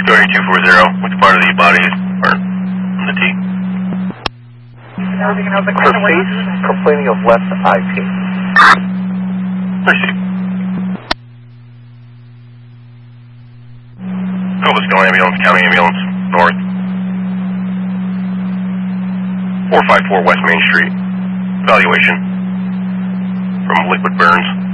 Square 240, which part of the body is burnt on the T? Her face complaining of left eye pain. I see. Elvisville Ambulance, County Ambulance, North. 454 West Main Street. Evaluation from liquid burns.